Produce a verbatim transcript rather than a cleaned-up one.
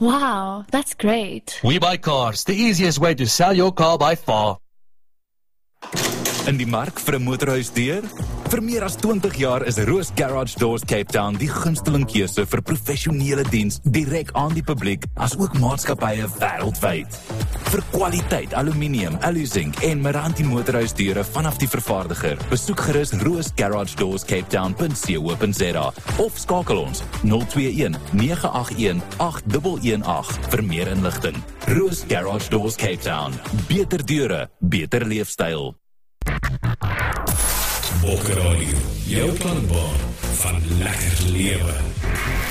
Wow, that's great. We Buy Cars, the easiest way to sell your car by far. In die mark vir 'n motorhuisdeur? Vir meer as twintig jaar is Roos Garage Doors Cape Town die gunsteling keuse vir professionele diens direk aan die publiek, as ook maatskappye wêreldwyd. Vir kwaliteit aluminium, alu-zinc en Meranti motorhuisdeure vanaf die vervaardiger, besoek gerus roos garage doors cape town punt co punt za of skakel ons nul twee een nege agt een agt een een agt vir meer inligting. Roos Garage Doors Cape Town. Beter deure, beter leefstyl. Bokker Radio, jou klankbaan van lekker lewe.